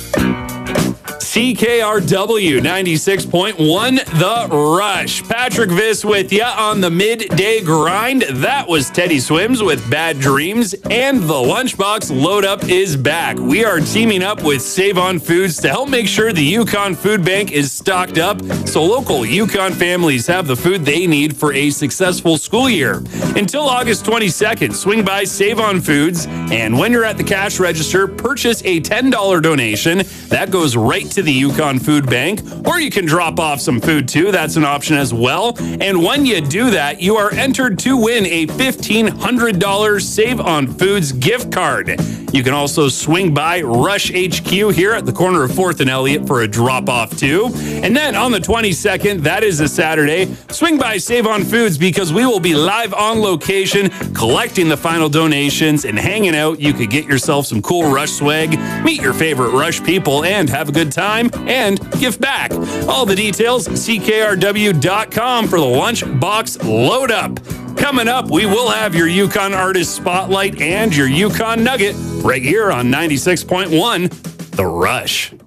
CKRW 96.1 The Rush. Patrick Viss with you on the midday grind. That was Teddy Swims with Bad Dreams, and the Lunchbox Load Up is back. We are teaming up with Save On Foods to help make sure the Yukon Food Bank is stocked up so local Yukon families have the food they need for a successful school year. Until August 22nd, swing by Save On Foods, and when you're at the cash register, purchase a $10 donation. That goes right to the Yukon Food Bank, or you can drop off some food too. That's an option as well. And when you do that, you are entered to win a $1,500 Save On Foods gift card. You can also swing by Rush HQ here at the corner of 4th and Elliott for a drop-off too. And then on the 22nd, that is a Saturday, swing by Save On Foods because we will be live on location collecting the final donations and hanging out. You could get yourself some cool Rush swag, meet your favorite Rush people, and have a good time and give back. All the details, ckrw.com for the Lunchbox Load Up. Coming up, we will have your Yukon Artist Spotlight and your Yukon Nugget right here on 96.1 The Rush.